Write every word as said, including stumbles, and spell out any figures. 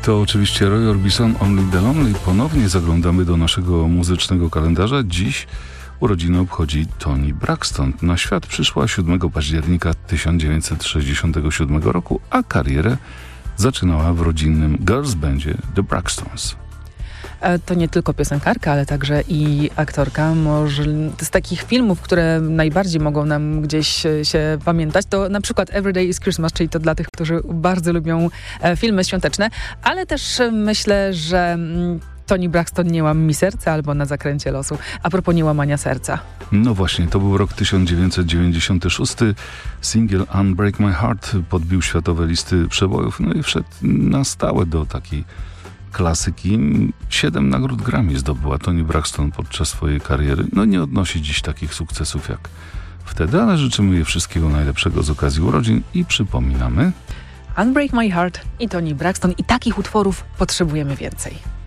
To oczywiście Roy Orbison, Only the Lonely. Ponownie zaglądamy do naszego muzycznego kalendarza. Dziś urodziny obchodzi Toni Braxton. Na świat przyszła siódmego października tysiąc dziewięćset sześćdziesiątego siódmego roku, a karierę zaczynała w rodzinnym girls bandzie The Braxtons. To nie tylko piosenkarka, ale także i aktorka. Może z takich filmów, które najbardziej mogą nam gdzieś się pamiętać, to na przykład Every Day is Christmas, czyli to dla tych, którzy bardzo lubią filmy świąteczne, ale też myślę, że Toni Braxton nie łam serca albo Na zakręcie losu. A propos niełamania serca. No właśnie, to był rok tysiąc dziewięćset dziewięćdziesiąty szósty. Singiel Unbreak My Heart podbił światowe listy przebojów, no i wszedł na stałe do takiej klasyki. Siedem nagród Grammy zdobyła Toni Braxton podczas swojej kariery. No nie odnosi dziś takich sukcesów jak wtedy, ale życzymy jej wszystkiego najlepszego z okazji urodzin i przypominamy: Unbreak My Heart i Toni Braxton, i takich utworów potrzebujemy więcej.